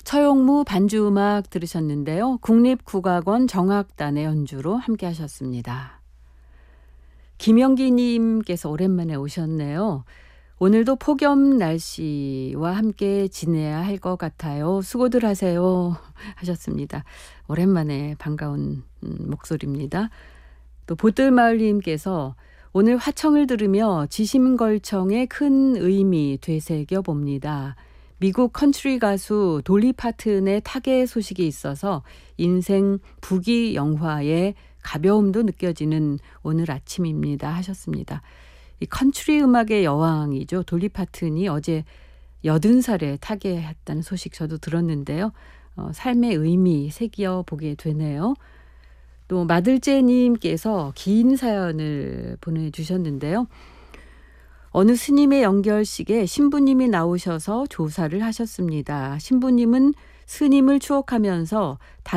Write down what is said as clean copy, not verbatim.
서용무 반주음악 들으셨는데요. 국립국악원 정악단의 연주로 함께 하셨습니다. 김영기님께서 오랜만에 오셨네요. 오늘도 폭염 날씨와 함께 지내야 할 것 같아요. 수고들 하세요 하셨습니다. 오랜만에 반가운 목소리입니다. 또 보뜰마을님께서 오늘 화청을 들으며 지심걸청의 큰 의미 되새겨 봅니다. 미국 컨트리 가수 돌리 파튼의 타계 소식이 있어서 인생 부귀 영화의 가벼움도 느껴지는 오늘 아침입니다 하셨습니다. 이 컨트리 음악의 여왕이죠. 돌리 파튼이 어제 80살에 타계했다는 소식 저도 들었는데요. 삶의 의미 새겨 보게 되네요. 또 마들제님께서 긴 사연을 보내주셨는데요. 어느 스님의 연결식에 신부님이 나오셔서 조사를 하셨습니다. 신부님은 스님을 추억하면서